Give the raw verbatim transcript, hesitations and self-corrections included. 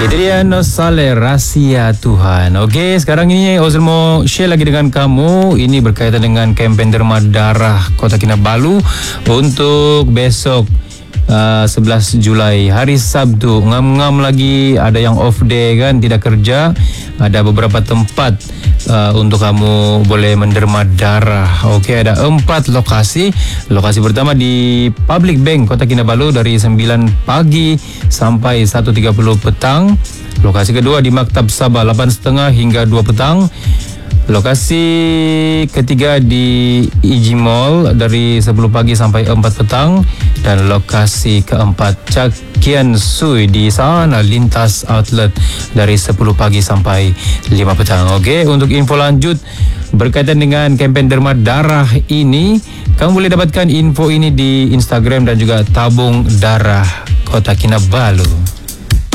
Itu dia No Saleh, Rahsia Tuhan. Okey, sekarang ini Ozil mau share lagi dengan kamu. Ini berkaitan dengan kempen derma darah Kota Kinabalu untuk besok uh, sebelas Julai, hari Sabtu. Ngam-ngam lagi, ada yang off day kan, tidak kerja. Ada beberapa tempat uh, untuk kamu boleh menderma darah. Okey, ada empat lokasi. Lokasi pertama di Public Bank Kota Kinabalu dari sembilan pagi sampai satu tiga puluh petang. Lokasi kedua di Maktab Sabah lapan tiga puluh hingga dua petang. Lokasi ketiga di Iji Mall dari sepuluh pagi sampai empat petang. Dan lokasi keempat Cakian Sui di sana Lintas Outlet dari sepuluh pagi sampai lima petang. Okey, untuk info lanjut berkaitan dengan kempen derma darah ini, kamu boleh dapatkan info ini di Instagram dan juga Tabung Darah Kota Kinabalu.